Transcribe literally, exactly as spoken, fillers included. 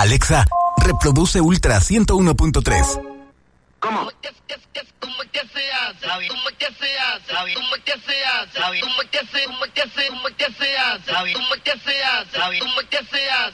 Alexa, reproduce Ultra ciento uno punto tres. ¿Cómo? ¿Cómo es que se hace? ¿Cómo es que se hace? ¿Cómo es que se hace? ¿Cómo es que se hace? ¿Cómo es que se hace? ¿Cómo es que se hace? ¿Cómo es que se hace? ¿Cómo es que se hace?